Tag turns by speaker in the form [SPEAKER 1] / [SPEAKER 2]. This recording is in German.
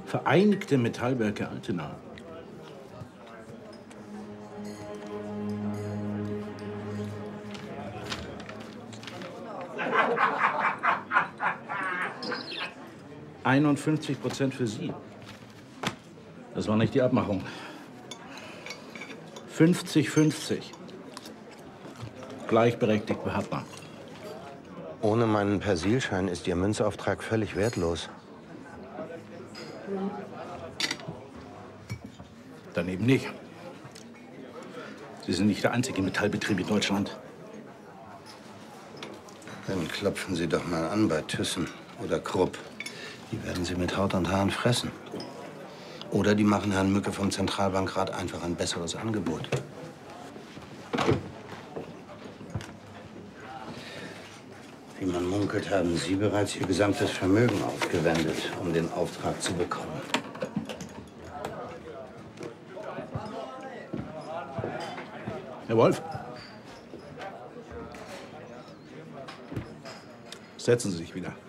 [SPEAKER 1] Vereinigte Metallwerke Altena. %51 für Sie. Das war nicht die Abmachung. 50-50. Gleichberechtigt Partner.
[SPEAKER 2] Ohne meinen Persilschein ist Ihr Münzauftrag völlig wertlos.
[SPEAKER 1] Daneben nicht. Sie sind nicht der einzige Metallbetrieb in Deutschland.
[SPEAKER 2] Dann klopfen Sie doch mal an bei Thyssen oder Krupp. Die werden Sie mit Haut und Haaren fressen. Oder die machen Herrn Mücke vom Zentralbankrat einfach ein besseres Angebot. Wie man munkelt, haben Sie bereits Ihr gesamtes Vermögen aufgewendet, um den Auftrag zu bekommen.
[SPEAKER 1] Herr Wolf. Setzen Sie sich wieder.